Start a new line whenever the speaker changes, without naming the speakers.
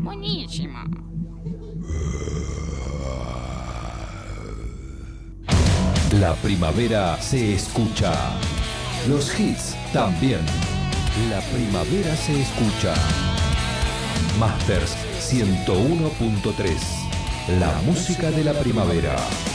Buenísimo.
La primavera se escucha. Los hits también. La primavera se escucha. Masters 101.3. La música de la primavera.